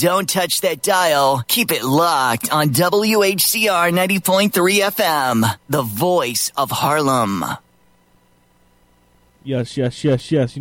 Don't touch that dial. Keep it locked on WHCR 90.3 FM, the voice of Harlem. Yes.